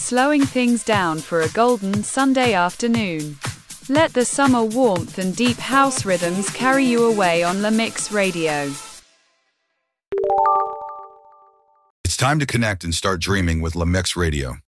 slowing things down for a golden Sunday afternoon. Let the summer warmth and deep house rhythms carry you away on La Mix Radio. It's time to connect and start dreaming with La Mix Radio.